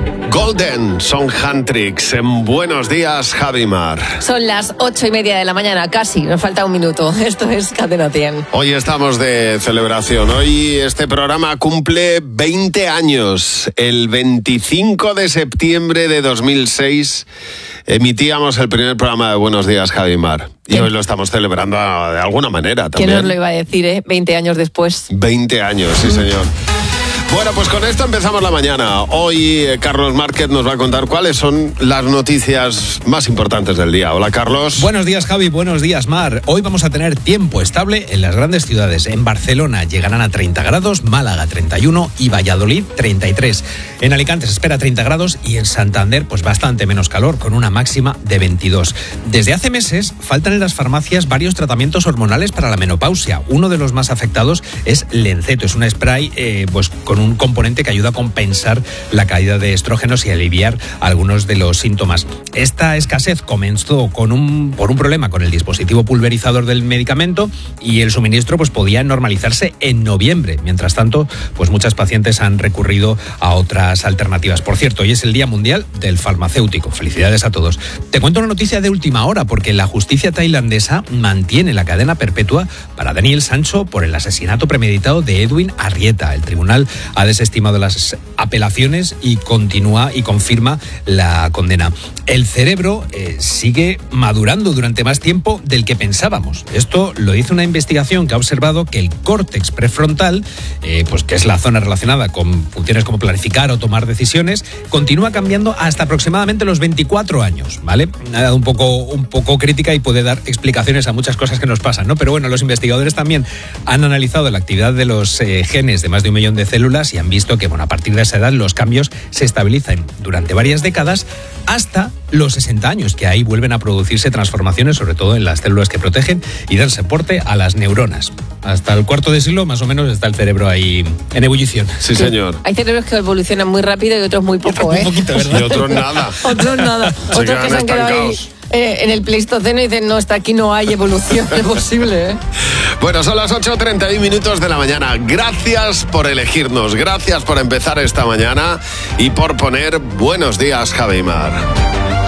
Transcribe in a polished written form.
Golden, son Handtricks. En Buenos Días, Javi Mar. Son las 8:30 de la mañana, casi, nos falta un minuto. Esto es Cadena 100. Hoy estamos de celebración. Hoy este programa cumple 20 años. El 25 de septiembre de 2006 emitíamos el primer programa de Buenos Días, Javi Mar. Y hoy lo estamos celebrando de alguna manera también. ¿Quién nos lo iba a decir, 20 años después? 20 años, sí señor. Bueno, pues con esto empezamos la mañana. Hoy Carlos Márquez nos va a contar cuáles son las noticias más importantes del día. Hola, Carlos. Buenos días, Javi. Buenos días, Mar. Hoy vamos a tener tiempo estable en las grandes ciudades. En Barcelona llegarán a 30 grados, Málaga 31 y Valladolid 33. En Alicante se espera 30 grados y en Santander pues bastante menos calor, con una máxima de 22. Desde hace meses faltan en las farmacias varios tratamientos hormonales para la menopausia. Uno de los más afectados es Lenceto. Es un spray pues con un componente que ayuda a compensar la caída de estrógenos y aliviar algunos de los síntomas. Esta escasez comenzó por un problema con el dispositivo pulverizador del medicamento y el suministro pues podía normalizarse en noviembre. Mientras tanto, pues muchas pacientes han recurrido a otras alternativas. Por cierto, hoy es el Día Mundial del Farmacéutico. Felicidades a todos. Te cuento una noticia de última hora porque la justicia tailandesa mantiene la cadena perpetua para Daniel Sancho por el asesinato premeditado de Edwin Arrieta. El tribunal ha desestimado las apelaciones y continúa y confirma la condena. El cerebro sigue madurando durante más tiempo del que pensábamos. Esto lo dice una investigación que ha observado que el córtex prefrontal, pues que es la zona relacionada con funciones como planificar o tomar decisiones, continúa cambiando hasta aproximadamente los 24 años, ¿vale? Ha dado un poco crítica y puede dar explicaciones a muchas cosas que nos pasan, ¿no? Pero bueno, los investigadores también han analizado la actividad de los genes de más de 1 millón de células y han visto que, bueno, a partir de esa edad los cambios se estabilizan durante varias décadas hasta los 60 años, que ahí vuelven a producirse transformaciones, sobre todo en las células que protegen y dan soporte a las neuronas. Hasta el cuarto de siglo, más o menos, está el cerebro ahí en ebullición. Sí, señor. Hay cerebros que evolucionan muy rápido y otros muy poco, Un poquito, ¿verdad? Y otros nada. Otros nada. Otros que se han quedado ahí en el Pleistoceno y dicen, no, hasta aquí no hay evolución posible, ¿eh? Bueno, son las 8:31 de la mañana. Gracias por elegirnos, gracias por empezar esta mañana y por poner Buenos Días, Javi Mar.